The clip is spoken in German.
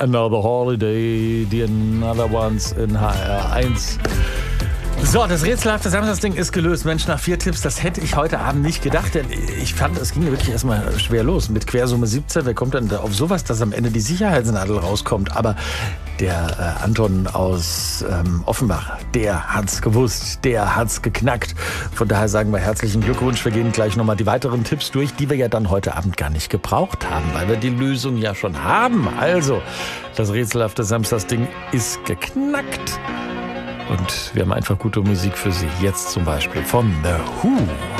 Another Holiday, the Another Ones in HR1. So, das rätselhafte Samstagsding ist gelöst. Mensch, nach 4 Tipps, das hätte ich heute Abend nicht gedacht. Denn ich fand, es ging wirklich erstmal schwer los. Mit Quersumme 17, wer kommt denn da auf sowas, dass am Ende die Sicherheitsnadel rauskommt? Aber der Anton aus Offenbach, der hat's gewusst, der hat's geknackt. Von daher sagen wir herzlichen Glückwunsch. Wir gehen gleich nochmal die weiteren Tipps durch, die wir ja dann heute Abend gar nicht gebraucht haben, weil wir die Lösung ja schon haben. Also, das rätselhafte Samstagsding ist geknackt. Und wir haben einfach gute Musik für Sie. Jetzt zum Beispiel von The Who.